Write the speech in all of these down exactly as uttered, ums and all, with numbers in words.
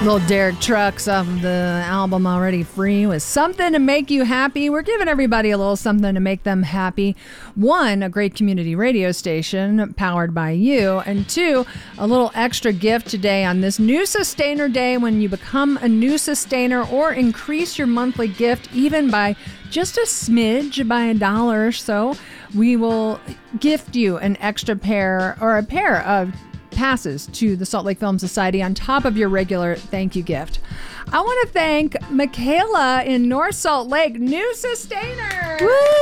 Little Derek Trucks off of the album Already Free with Something to Make You Happy. We're giving everybody a little something to make them happy. One, a great community radio station powered by you. And two, a little extra gift today on this new Sustainer Day when you become a new sustainer or increase your monthly gift even by just a smidge, by a dollar or so. We will gift you an extra pair or a pair of passes to the Salt Lake Film Society on top of your regular thank you gift. I want to thank Michaela in North Salt Lake, new sustainer.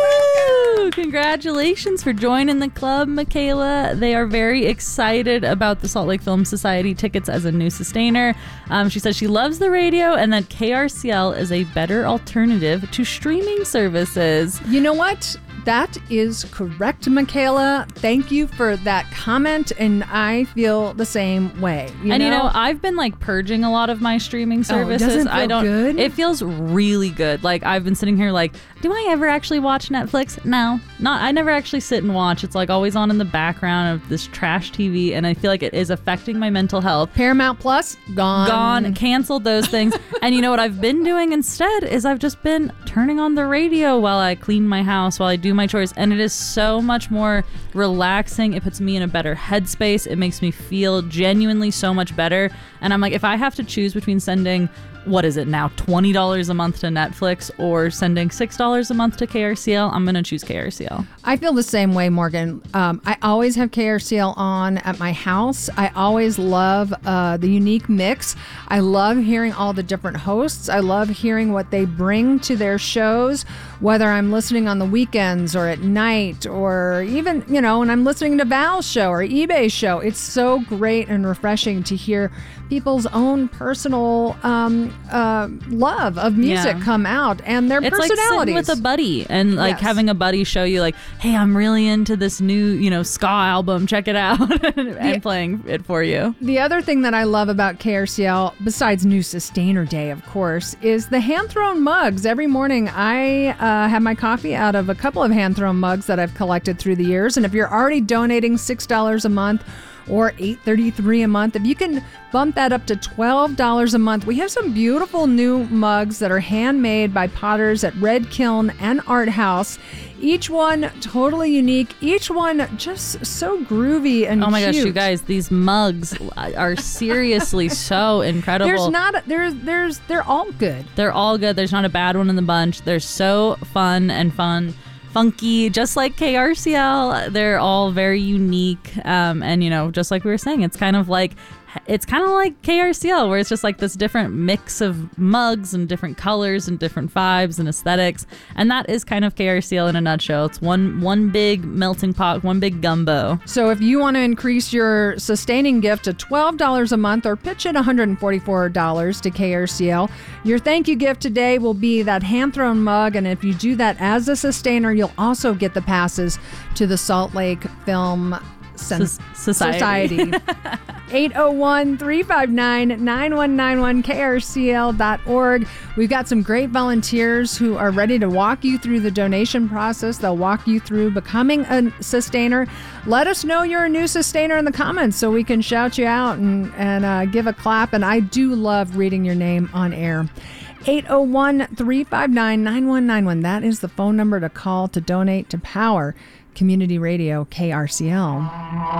Woo! Congratulations for joining the club, Michaela. They are very excited about the Salt Lake Film Society tickets as a new sustainer. Um, she says she loves the radio and that K R C L is a better alternative to streaming services. You know what? That is correct, Michaela. Thank you for that comment, and I feel the same way. You and know? you know, I've been like purging a lot of my streaming services. Oh, doesn't feel I don't. Good? It feels really good. Like I've been sitting here, like, do I ever actually watch Netflix? No, not. I never actually sit and watch. It's like always on in the background of this trash T V, and I feel like it is affecting my mental health. Paramount Plus gone, gone, canceled those things. And you know what I've been doing instead is I've just been turning on the radio while I clean my house, while I do my chores, and it is so much more relaxing. It puts me in a better headspace. It makes me feel genuinely so much better. And I'm like, if I have to choose between sending, what is it now, twenty dollars a month to Netflix or sending six dollars a month to K R C L, I'm going to choose K R C L. I feel the same way, Morgan. Um, I always have K R C L on at my house. I always love uh, the unique mix. I love hearing all the different hosts. I love hearing what they bring to their shows, whether I'm listening on the weekends or at night or even, you know, when I'm listening to Val's show or eBay's show. It's so great and refreshing to hear people's own personal um, uh, love of music Yeah. come out and their it's personalities. It's like sitting with a buddy and like Yes. having having a buddy show you like, hey, I'm really into this new, you know, ska album. Check it out. and The- playing it for you. The other thing that I love about K R C L, besides New Sustainer Day, of course, is the hand-thrown mugs. Every morning I uh, have my coffee out of a couple of hand-thrown mugs that I've collected through the years. And if you're already donating six dollars a month or eight dollars and thirty-three cents a month, if you can bump that up to twelve dollars a month, we have some beautiful new mugs that are handmade by potters at Red Kiln and Art House. Each one totally unique. Each one just so groovy and Oh my cute. gosh, you guys, these mugs are seriously so incredible. There's not a, there's there's they're all good. They're all good. There's not a bad one in the bunch. They're so fun and fun. Funky, just like K R C L. They're all very unique. Um, and, you know, just like we were saying, it's kind of like it's kind of like K R C L, where it's just like this different mix of mugs and different colors and different vibes and aesthetics. And that is kind of K R C L in a nutshell. It's one one big melting pot, one big gumbo. So if you want to increase your sustaining gift to twelve dollars a month or pitch in one hundred forty-four dollars to K R C L, your thank you gift today will be that hand-thrown mug. And if you do that as a sustainer, you'll also get the passes to the Salt Lake Film Sen- So- Society. Society. eight oh one, three five nine, nine one nine one, K R C L dot org. We've got some great volunteers who are ready to walk you through the donation process. They'll walk you through becoming a sustainer. Let us know you're a new sustainer in the comments so we can shout you out and, and uh, give a clap. And I do love reading your name on air. eight oh one, three five nine, nine one nine one. That is the phone number to call to donate to Power Community Radio K R C L.